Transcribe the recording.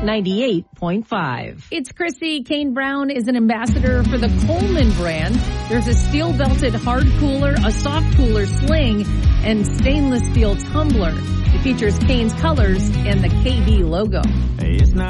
98.5. It's Chrissy. Kane Brown is an ambassador for the Coleman brand. There's a steel-belted hard cooler, a soft cooler sling, and stainless steel tumbler. It features Kane's colors and the KB logo. Hey, it's not